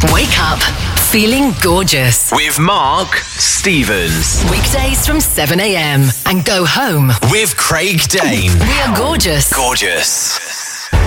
Wake up feeling gorgeous with Mark Stevens. weekdays from 7 a.m. and go home With Craig Dane. we are gorgeous. Gorgeous.